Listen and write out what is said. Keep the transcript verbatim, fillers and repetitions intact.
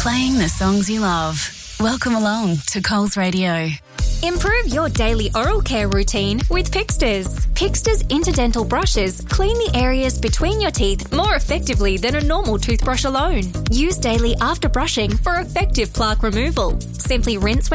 playing the songs you love. Welcome along to Coles Radio. Improve your daily oral care routine with Pixters. Pixters Interdental brushes clean the areas between your teeth more effectively than a normal toothbrush alone. Use daily after brushing for effective plaque removal. Simply rinse when